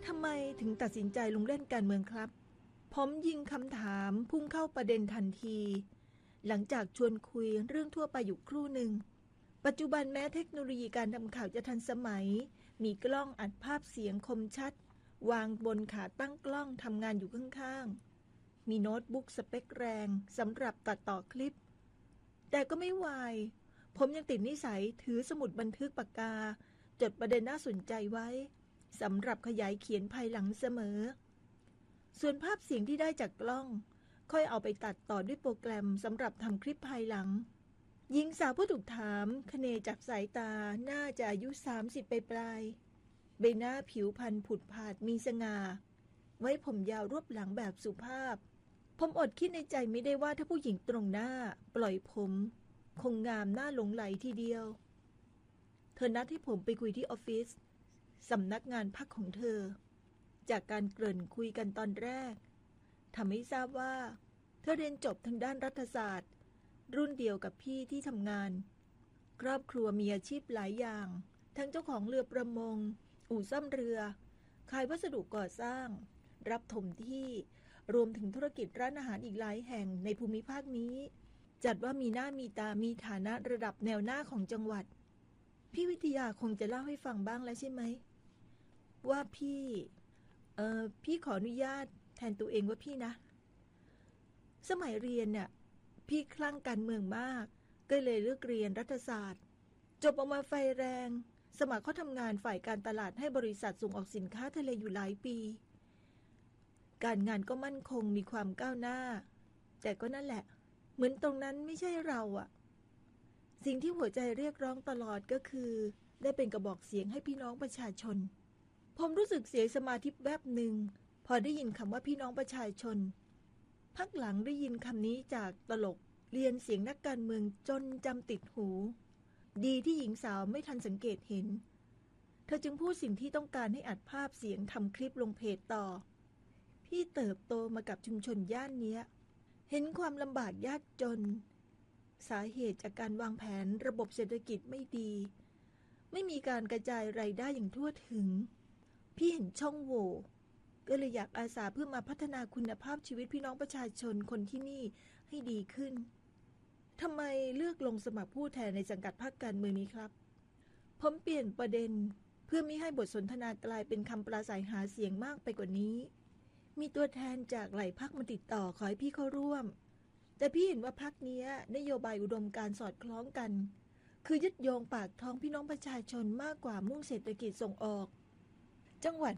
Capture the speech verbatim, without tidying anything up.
ทำไมถึงตัดสินใจลงเล่นการเมืองครับผมยิงคำถามพุ่งเข้าประเด็นทันทีหลังจากชวนคุยเรื่องทั่วไปอยู่ครู่หนึ่งปัจจุบันแม้เทคโนโลยีการทำข่าวจะทันสมัยมีกล้องอัดภาพเสียงคมชัดวางบนขาตั้งกล้องทำงานอยู่ข้างๆมีโน้ตบุ๊กสเปคแรงสำหรับตัดต่อคลิปแต่ก็ไม่วายผมยังติดนิสัยถือสมุดบันทึกปากกาจดประเด็นน่าสนใจไว้สำหรับขยายเขียนภายหลังเสมอส่วนภาพเสียงที่ได้จากกล้องค่อยเอาไปตัดต่อด้วยโปรแกรมสำหรับทำคลิปภายหลังหญิงสาวผู้ถูกถามคเนจากสายตาน่าจะอายุสามสิบปลายๆใบหน้าผิวพรรณผุดผาดมีสง่าไว้ผมยาวรวบหลังแบบสุภาพผมอดคิดในใจไม่ได้ว่าถ้าผู้หญิงตรงหน้าปล่อยผมคงงามน่าหลงไหลทีเดียวเธอนัดให้ผมไปคุยที่ออฟฟิศสำนักงานพักของเธอจากการเกริ่นคุยกันตอนแรกทำให้ทราบว่าเธอเรียนจบทางด้านรัฐศาสตร์รุ่นเดียวกับพี่ที่ทำงานครอบครัวมีอาชีพหลายอย่างทั้งเจ้าของเรือประมงอู่ซ่อมเรือขายวัสดุก่อสร้างรับถมที่รวมถึงธุรกิจร้านอาหารอีกหลายแห่งในภูมิภาคนี้จัดว่ามีหน้ามีตามีฐานะระดับแนวหน้าของจังหวัดพี่วิทยาคงจะเล่าให้ฟังบ้างแล้วใช่ไหมว่าพี่เอ่อพี่ขออนุญาตแทนตัวเองว่าพี่นะสมัยเรียนเนี่ยพี่คลั่งการเมืองมากก็เลยเลือกเรียนรัฐศาสตร์จบออกมาไฟแรงสมัครเข้าทำงานฝ่ายการตลาดให้บริษัทส่งออกสินค้าทะเลอยู่หลายปีการงานก็มั่นคงมีความก้าวหน้าแต่ก็นั่นแหละเหมือนตรงนั้นไม่ใช่เราอะสิ่งที่หัวใจเรียกร้องตลอดก็คือได้เป็นกระบอกเสียงให้พี่น้องประชาชนผมรู้สึกเสียสมาธิแวบหนึ่งพอได้ยินคำว่าพี่น้องประชาชนพักหลังได้ยินคำนี้จากตลกเรียนเสียงนักการเมืองจนจำติดหูดีที่หญิงสาวไม่ทันสังเกตเห็นเธอจึงพูดสิ่งที่ต้องการให้อัดภาพเสียงทำคลิปลงเพจต่อพี่เติบโตมากับชุมชนย่านนี้เห็นความลำบากยากจนสาเหตุจากการวางแผนระบบเศรษฐกิจไม่ดีไม่มีการกระจายรายได้อย่างทั่วถึงพี่เห็นช่องโหว่ก็เลยอยากอาสาเพื่อมาพัฒนาคุณภาพชีวิตพี่น้องประชาชนคนที่นี่ให้ดีขึ้นทำไมเลือกลงสมัครผู้แทนในสังกัดพรรคการเมืองนี้ครับผมเปลี่ยนประเด็นเพื่อไม่ให้บทสนทนากลายเป็นคำปราศัยหาเสียงมากไปกว่านี้มีตัวแทนจากหลายพรรคมาติดต่อขอให้พี่เข้าร่วมแต่พี่เห็นว่าพรรคนี้นโยบายอุดมการณ์สอดคล้องกันคือยึดโยงปากท้องพี่น้องประชาชนมากกว่ามุ่งเศรษฐกิจส่งออกจังหวัด